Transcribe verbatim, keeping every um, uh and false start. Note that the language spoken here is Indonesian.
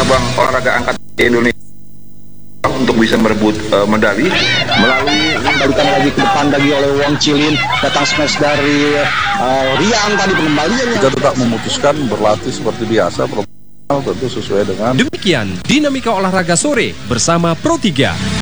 cabang olahraga angkat Indonesia untuk bisa merebut uh, medali melalui kembalikan lagi ke depan lagi oleh Wong Chilin, datang smash dari uh, Rian tadi pengembalian. Kita tetap memutuskan berlatih seperti biasa, profesional tentu sesuai dengan. Demikian dinamika olahraga sore bersama Pro tiga.